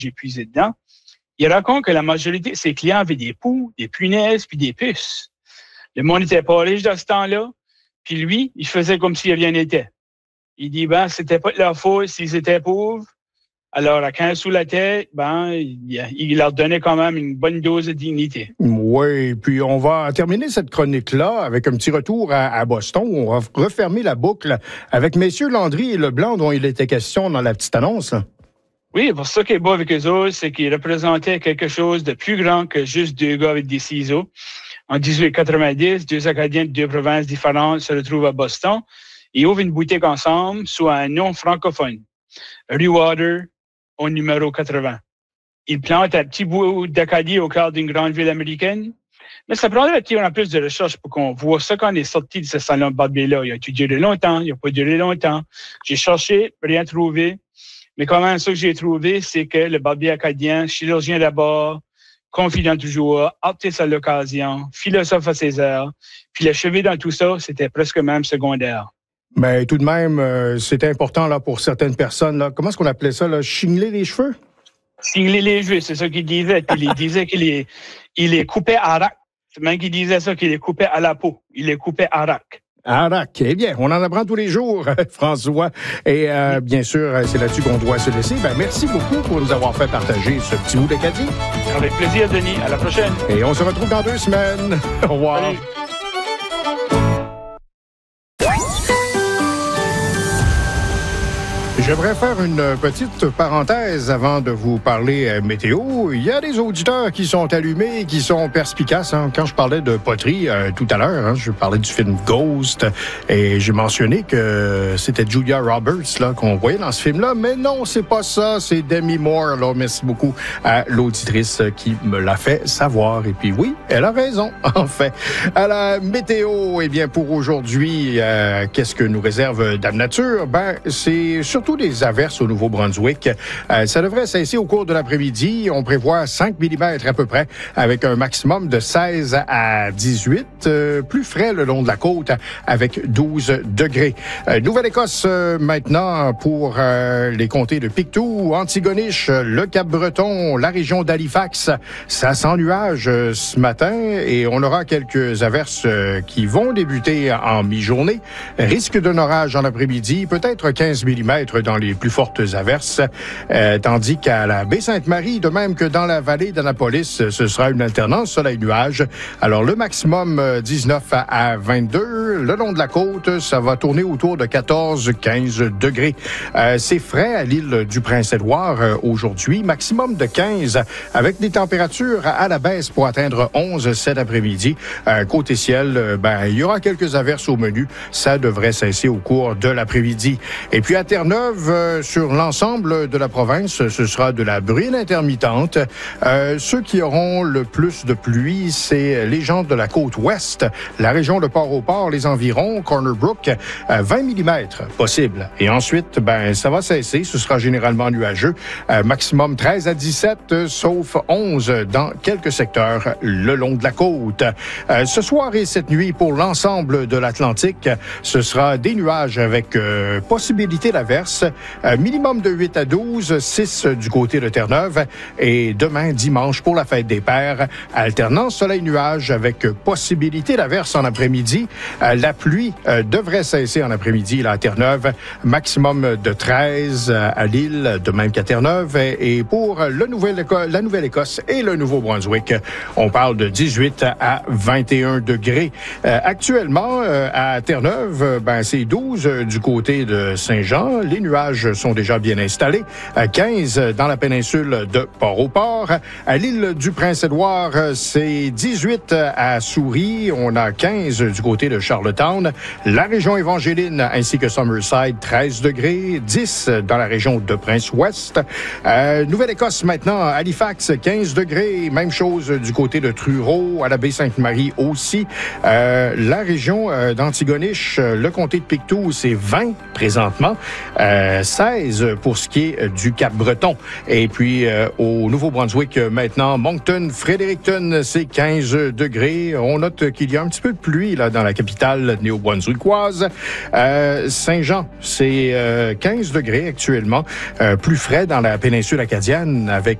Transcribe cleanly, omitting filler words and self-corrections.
j'ai puisé dedans. Il raconte que la majorité de ses clients avaient des poux, des punaises puis des puces. Le monde n'était pas riche dans ce temps-là. Puis lui, il faisait comme s'il rien n'était. Il dit, c'était pas de leur faute s'ils étaient pauvres. Alors, à 15 sous la tête, il leur donnait quand même une bonne dose de dignité. Oui, puis on va terminer cette chronique-là avec un petit retour à Boston. On va refermer la boucle avec messieurs Landry et Leblanc dont il était question dans la petite annonce. Là. Oui, pour ça qui est beau avec eux autres, c'est qu'ils représentaient quelque chose de plus grand que juste deux gars avec des ciseaux. En 1890, deux Acadiens de deux provinces différentes se retrouvent à Boston et ouvrent une boutique ensemble sous un nom francophone, Rewater, au numéro 80. Ils plantent un petit bout d'Acadie au cœur d'une grande ville américaine. Mais ça prendrait un plus de recherche pour qu'on voit ça quand on est sorti de ce salon de barbier-là. Il a duré longtemps, il n'a pas duré longtemps. J'ai cherché, rien trouvé. Mais quand même, ce que j'ai trouvé, c'est que le barbier acadien, chirurgien d'abord, confident toujours, artiste à l'occasion, philosophe à ses heures, puis le cheveu dans tout ça, c'était presque même secondaire. Mais tout de même, c'était important là pour certaines personnes. Là. Comment est-ce qu'on appelait ça? Là? Chigner les cheveux? Chigner les cheveux, c'est ça qu'il disait. Puis il disait qu'il les coupait à rack. C'est même qu'il disait ça, qu'il les coupait à la peau. Il les coupait à rack. Arac. Eh bien, on en apprend tous les jours, François. Et bien sûr, c'est là-dessus qu'on doit se laisser. Merci beaucoup pour nous avoir fait partager ce petit bout d'Acadie. Avec plaisir, Denis. À la prochaine. Et on se retrouve dans 2 semaines. Au revoir. Salut. J'aimerais faire une petite parenthèse avant de vous parler météo. Il y a des auditeurs qui sont allumés, qui sont perspicaces. Hein. Quand je parlais de poterie tout à l'heure, je parlais du film Ghost et j'ai mentionné que c'était Julia Roberts là qu'on voyait dans ce film-là. Mais non, c'est pas ça, c'est Demi Moore. Alors, merci beaucoup à l'auditrice qui me l'a fait savoir. Et puis oui, elle a raison, en fait. À la météo, eh bien pour aujourd'hui, qu'est-ce que nous réserve Dame Nature? C'est surtout des averses au Nouveau-Brunswick. Ça devrait cesser au cours de l'après-midi. On prévoit 5 mm à peu près, avec un maximum de 16 à 18. Plus frais le long de la côte, avec 12 degrés. Nouvelle-Écosse maintenant pour les comtés de Pictou, Antigonish, le Cap-Breton, la région d'Halifax. Ça sent nuage ce matin et on aura quelques averses qui vont débuter en mi-journée. Risque d'un orage en après-midi, peut-être 15 mm dans les plus fortes averses, tandis qu'à la Baie-Sainte-Marie, de même que dans la vallée d'Annapolis, ce sera une alternance soleil-nuage. Alors, le maximum 19 à 22. Le long de la côte, ça va tourner autour de 14-15 degrés. C'est frais à l'île du Prince-Édouard aujourd'hui, maximum de 15, avec des températures à la baisse pour atteindre 11 cet après-midi. Côté ciel, il y aura quelques averses au menu. Ça devrait cesser au cours de l'après-midi. Et puis à Terre-Neuve, sur l'ensemble de la province, ce sera de la bruine intermittente. Ceux qui auront le plus de pluie, c'est les gens de la côte ouest, la région de Port-au-Port, les environs, Corner Brook, 20 mm possible. Et ensuite, ça va cesser. Ce sera généralement nuageux. Maximum 13 à 17, sauf 11 dans quelques secteurs le long de la côte. Ce soir et cette nuit, pour l'ensemble de l'Atlantique, ce sera des nuages avec possibilité d'averse. Minimum de 8 à 12, 6 du côté de Terre-Neuve. Et demain, dimanche, pour la fête des Pères, alternance soleil-nuage avec possibilité d'averse en après-midi. La pluie devrait cesser en après-midi là, à Terre-Neuve. Maximum de 13 à Lille, de même qu'à Terre-Neuve. Et pour la Nouvelle-Écosse et le Nouveau-Brunswick, on parle de 18 à 21 degrés. Actuellement, à Terre-Neuve, c'est 12 du côté de Saint-Jean. Les nuages sont déjà bien installés. 15 dans la péninsule de Port-au-Port. À l'île du Prince-Édouard, c'est 18 à Souris. On a 15 du côté de Charlottetown. La région évangéline ainsi que Summerside, 13 degrés. 10 dans la région de Prince-Ouest. Nouvelle-Écosse maintenant, Halifax, 15 degrés. Même chose du côté de Truro, à la Baie-Sainte-Marie aussi. La région d'Antigonish, le comté de Pictou, c'est 20 présentement. 16 pour ce qui est du Cap-Breton. Et puis, au Nouveau-Brunswick, maintenant, Moncton, Fredericton, c'est 15 degrés. On note qu'il y a un petit peu de pluie là dans la capitale néo-brunswickoise. Saint-Jean, c'est 15 degrés actuellement. Plus frais dans la péninsule acadienne avec